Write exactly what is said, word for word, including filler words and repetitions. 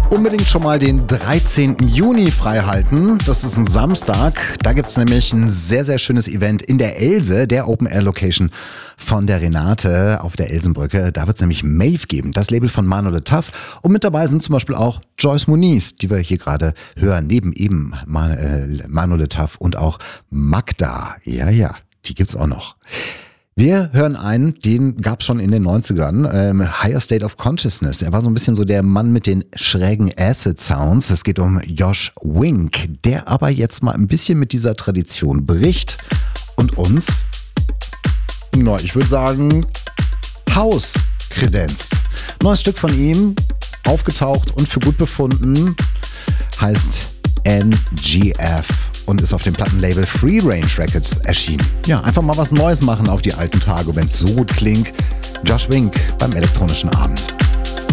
unbedingt schon mal den dreizehnten Juni freihalten. Das ist ein Samstag. Da gibt es nämlich ein sehr, sehr schönes Event in der Else, der Open-Air-Location von der Renate auf der Elsenbrücke. Da wird es nämlich Mave geben, das Label von Mano Le Taf. Und mit dabei sind zum Beispiel auch Joyce Muniz, die wir hier gerade hören, neben eben Man- äh, Mano Le Taf und auch Magda. Ja, ja, die gibt's auch noch. Wir hören einen, den gab es schon in den neunzigern, ähm, Higher State of Consciousness. Er war so ein bisschen so der Mann mit den schrägen Acid-Sounds. Es geht um Josh Wink, der aber jetzt mal ein bisschen mit dieser Tradition bricht und uns, na, ich würde sagen, House kredenzt. Neues Stück von ihm, aufgetaucht und für gut befunden, heißt N G F und ist auf dem Plattenlabel Free Range Records erschienen. Ja, einfach mal was Neues machen auf die alten Tage, wenn es so gut klingt. Josh Wink beim elektronischen Abend.